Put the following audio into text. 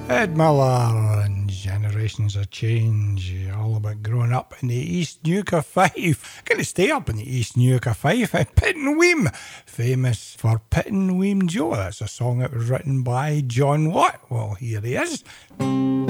Ed Miller and Generations of Change, all about growing up in the East Nuka 5. Going to stay up in the East Nuka 5. Pit and Weem, famous for Pit and Weem Joe. That's a song that was written by John Watt. Well, here he is.